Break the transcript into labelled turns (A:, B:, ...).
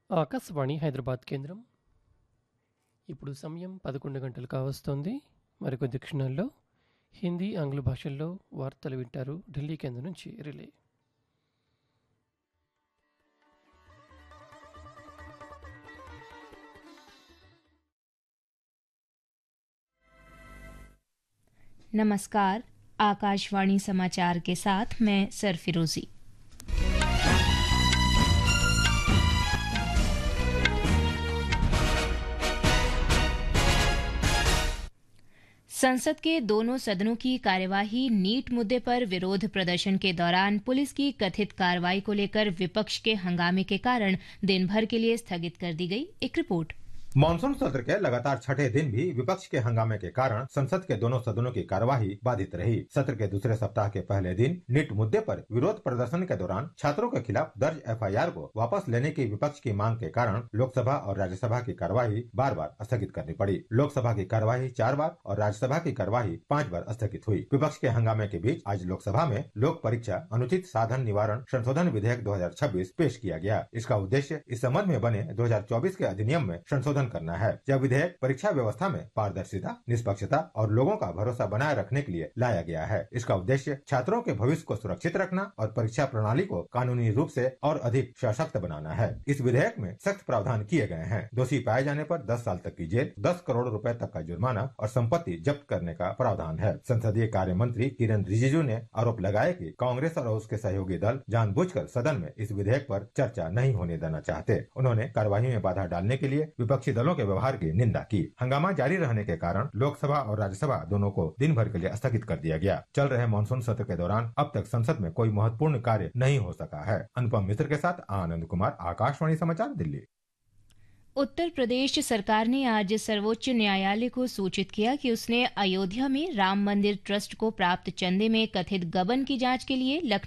A: ఆకాశవాణి హైదరాబాద్ కేంద్రం. ఇప్పుడు సమయం 11 గంటలు కావస్తోంది. మరికొద్ది క్షణాల్లో హిందీ, ఆంగ్ల భాషల్లో వార్తలు వింటారు. ఢిల్లీ కేంద్రం నుంచి రిలే.
B: नमस्कार। आकाशवाणी समाचार के साथ मैं सरफिरोजी। संसद के दोनों सदनों की कार्यवाही नीट मुद्दे पर विरोध प्रदर्शन के दौरान पुलिस की कथित कार्रवाई को लेकर विपक्ष के हंगामे के कारण दिन भर के लिए स्थगित कर दी गई। एक रिपोर्ट।
C: मानसून सत्र के लगातार छठे दिन भी विपक्ष के हंगामे के कारण संसद के दोनों सदनों की कार्यवाही बाधित रही। सत्र के दूसरे सप्ताह के पहले दिन नीट मुद्दे पर विरोध प्रदर्शन के दौरान छात्रों के खिलाफ दर्ज एफआईआर को वापस लेने की विपक्ष की मांग के कारण लोकसभा और राज्यसभा की कार्यवाही बार बार स्थगित करनी पड़ी। लोकसभा की कार्यवाही 4 बार और राज्यसभा की कार्यवाही 5 बार स्थगित हुई। विपक्ष के हंगामे के बीच आज लोकसभा में लोक परीक्षा अनुचित साधन निवारण संशोधन विधेयक 2026 पेश किया गया। इसका उद्देश्य इस संबंध में बने 2024 के अधिनियम में संशोधन करना है। यह विधेयक परीक्षा व्यवस्था में पारदर्शिता, निष्पक्षता और लोगों का भरोसा बनाए रखने के लिए लाया गया है। इसका उद्देश्य छात्रों के भविष्य को सुरक्षित रखना और परीक्षा प्रणाली को कानूनी रूप से और अधिक सशक्त बनाना है। इस विधेयक में सख्त प्रावधान किए गए हैं। दोषी पाए जाने पर 10 साल तक की जेल, 10 करोड़ रुपए तक का जुर्माना और संपत्ति जब्त करने का प्रावधान है। संसदीय कार्य मंत्री किरेन रिजिजू ने आरोप लगाया कि कांग्रेस और उसके सहयोगी दल जानबूझकर सदन में इस विधेयक पर चर्चा नहीं होने देना चाहते। उन्होंने कार्यवाही में बाधा डालने के लिए विपक्षी दलों के व्यवहार की निंदा की। हंगामा जारी रहने के कारण लोकसभा और राज्यसभा दोनों को दिन भर के लिए स्थगित कर दिया गया। चल रहे मानसून सत्र के दौरान अब तक संसद में कोई महत्वपूर्ण कार्य नहीं हो सका है। अनुपम मिश्र के साथ आनंद कुमार, आकाशवाणी समाचार, दिल्ली।
B: उत्तर प्रदेश सरकार ने आज सर्वोच्च न्यायालय को सूचित किया कि उसने अयोध्या में राम मंदिर ट्रस्ट को प्राप्त चंदे में कथित गबन की जांच के लिए